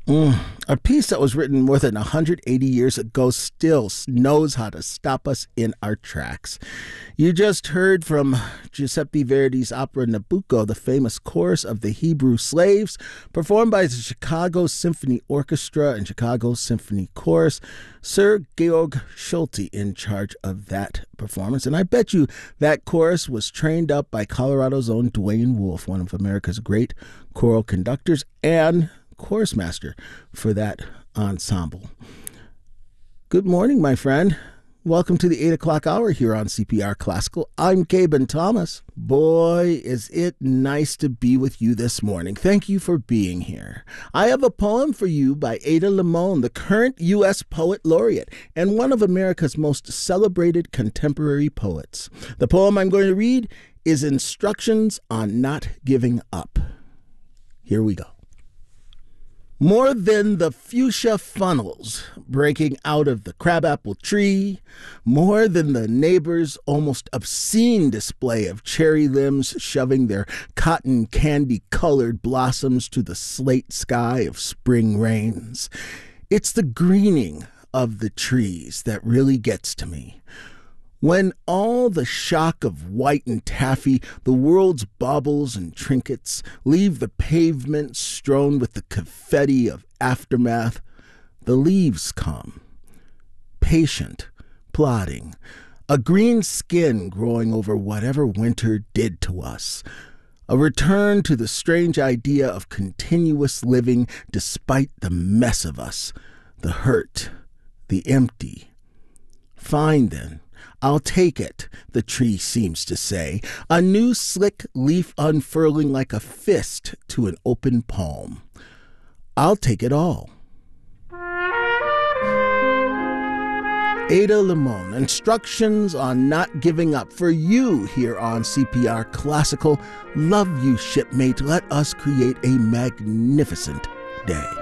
A piece that was written more than 180 years ago still knows how to stop us in our tracks. You just heard from Giuseppe Verdi's opera Nabucco, the famous chorus of the Hebrew slaves, performed by the Chicago Symphony Orchestra and Chicago Symphony Chorus. Sir Georg Schulte in charge of that performance. And I bet you that chorus was trained up by Colorado's own Dwayne Wolf, one of America's great choral conductors and chorus master for that ensemble. Good morning, my friend. Welcome to the 8 o'clock hour here on CPR Classical. I'm Gaben Thomas. Boy, is it nice to be with you this morning. Thank you for being here. I have a poem for you by Ada Limon, the current U.S. Poet Laureate and one of America's most celebrated contemporary poets. The poem I'm going to read is Instructions on Not Giving Up. Here we go. More than the fuchsia funnels breaking out of the crabapple tree, more than the neighbor's almost obscene display of cherry limbs shoving their cotton candy-colored blossoms to the slate sky of spring rains, it's the greening of the trees that really gets to me. When all the shock of white and taffy, the world's baubles and trinkets, leave the pavement strewn with the confetti of aftermath, the leaves come, patient, plodding, a green skin growing over whatever winter did to us, a return to the strange idea of continuous living despite the mess of us, the hurt, the empty. Fine then. I'll take it, the tree seems to say, a new slick leaf unfurling like a fist to an open palm. I'll take it all. Ada Limon, Instructions on Not Giving Up for you here on CPR Classical. Love you, shipmate. Let us create a magnificent day.